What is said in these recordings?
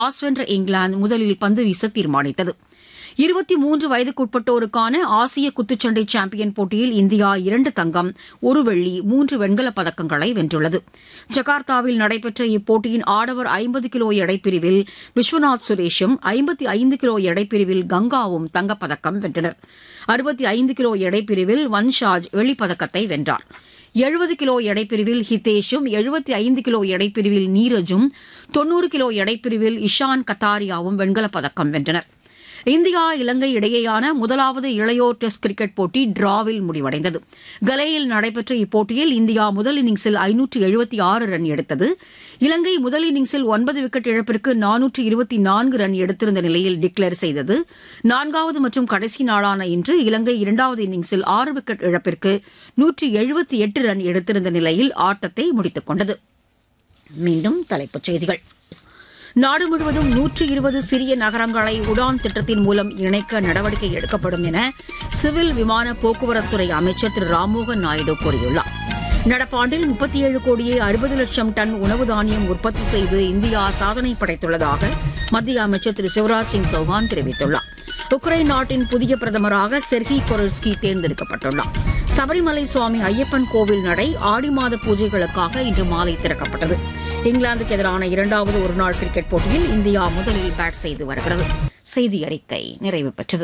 Toss வென்ற இங்கிலாந்து முதலில் பந்து வீச தீர்மானித்தது. 23 வயதுக்குட்பட்டோருக்கான ஆசிய குத்துச்சண்டை சாம்பியன் போட்டியில் இந்தியா 2 தங்கம், 1 வெள்ளி, 3 வெண்கலப் பதக்கங்களை வென்றுள்ளது. ஜகார்த்தாவில் நடைபெற்ற இப்போட்டியின் ஆடவர் 50 கிலோ எடைப்பிரிவில் விஸ்வநாத் சுரேஷும் 55 கிலோ எடைப்பிரிவில் கங்காவும் தங்கப்பதக்கம் வென்றனர். 65 கிலோ எடைப்பிரிவில் வன்ஷாஜ் வெள்ளிப்பதக்கத்தை வென்றார். 70 கிலோ எடைப்பிரிவில் ஹிதேஷும், 75 கிலோ எடைப்பிரிவில் நீரஜும், 90 கிலோ எடைப்பிரிவில் இஷான் கத்தாரியாவும் வெண்கலப் பதக்கம் வென்றனர். இந்தியா இலங்கை இடையேயான முதலாவது இளையோர் டெஸ்ட் கிரிக்கெட் போட்டி டிராவில் முடிவடைந்தது. கலேயில் நடைபெற்ற இப்போட்டியில் இந்தியா முதல் இன்னிங்ஸில் 576 ரன் எடுத்தது. இலங்கை முதல் இன்னிங்ஸில் 9 விக்கெட் இழப்பிற்கு 424 ரன் எடுத்திருந்த நிலையில் டிக்ளேர் செய்தது. 4வது மற்றும் கடைசி நாளான இன்று இலங்கை 2வது இன்னிங்ஸில் 6 விக்கெட் இழப்பிற்கு 178 ரன் எடுத்திருந்த நிலையில் ஆட்டத்தை முடித்துக் கொண்டது. மீண்டும் தலைப்புச் செய்திகள். நாடு முழுவதும் 120 சிறிய நகரங்களை உடான் திட்டத்தின் மூலம் இணைக்க நடவடிக்கை எடுக்கப்படும் என சிவில் விமான போக்குவரத்துறை அமைச்சர் திரு ராம்மோகன் நாயுடு கூறியுள்ளார். நடப்பாண்டில் 37 கோடியே 60 லட்சம் டன் உணவு தானியம் உற்பத்தி செய்து இந்தியா சாதனை படைத்துள்ளதாக மத்திய அமைச்சர் திரு சிவராஜ் சிங் சௌஹான் தெரிவித்துள்ளார். உக்ரைன் நாட்டின் புதிய பிரதமராக செர்ஹி கொரல்ஸ்கி தேர்ந்தெடுக்கப்பட்டுள்ளார். சபரிமலை சுவாமி ஐயப்பன் கோவில் நடை ஆடி மாத பூஜைகளுக்காக இன்று மாலை திறக்கப்பட்டது. இங்கிலாந்துக்கு எதிரான 2வது ஒருநாள் கிரிக்கெட் போட்டியில் இந்தியா முதலில் பேட் செய்து வருகிறது. செய்தி அறிக்கை நிறைவு பெற்றது.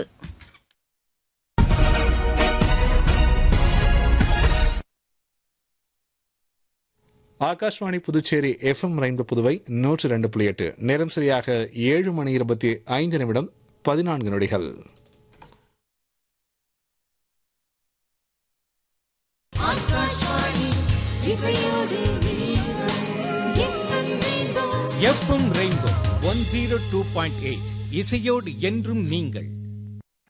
Akashvani Puducherry FM rainbow Puduvai 102.8. நேரம் சரியாக 7 மணி 25 நிமிடம் 14 நொடிகள். எஃப்எம் ரெயின்போ 102.8 இசையோடு என்றும் நீங்கள்.